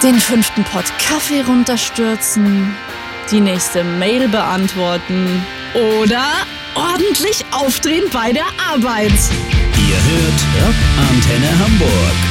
Den 5. Pott Kaffee runterstürzen, die nächste Mail beantworten oder ordentlich aufdrehen bei der Arbeit. Ihr hört Rock Antenne Hamburg.